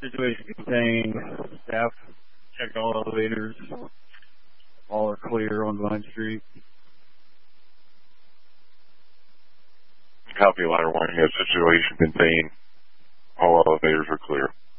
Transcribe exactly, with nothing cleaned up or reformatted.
Situation contained. Staff checked all elevators. All are clear on Vine Street. Copy ladder one here. Situation contained. All elevators are clear.